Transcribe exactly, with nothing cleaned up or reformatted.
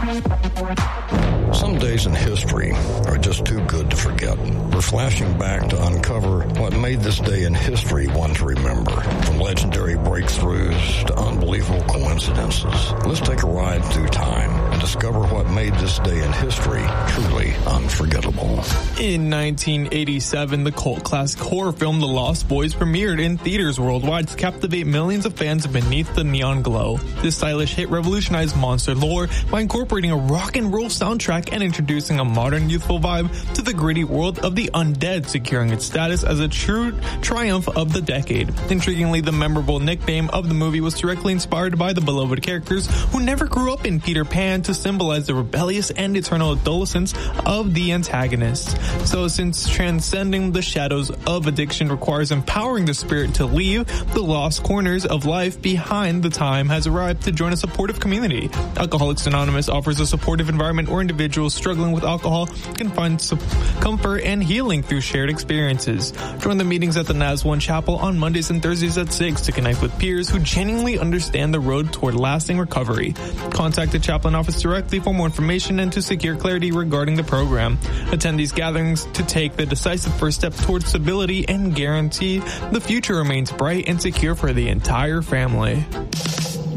Some days in history are just too good to forget. We're flashing back to uncover what made this day in history one to remember. From legendary breakthroughs to unbelievable coincidences. Let's take a ride through time and discover what made this day in history truly unforgettable. In nineteen eighty-seven, the cult classic horror film The Lost Boys premiered in theaters worldwide to captivate millions of fans beneath the neon glow. This stylish hit revolutionized monster lore by incorporating a rock and roll soundtrack and introducing a modern youthful vibe to the gritty world of the undead, securing its status as a true triumph of the decade. Intriguingly, the memorable nickname of the movie was directly inspired by the beloved characters who never grew up in Peter Pan to symbolize the rebellious and eternal adolescence of the antagonists. So since transcending the shadows of addiction requires empowering the spirit to leave the lost corners of life behind, the time has arrived to join a supportive community. Alcoholics Anonymous offers a supportive environment where individuals struggling with alcohol can find su- comfort and healing through shared experiences. Join the meetings at the N A S one Chapel on Mondays and Thursdays at six to connect with peers who genuinely understand the road toward lasting recovery. Contact the chaplain office directly for more information and to secure clarity regarding the program. Attend these gatherings to take the decisive first step towards stability and guarantee the future remains bright and secure for the entire family.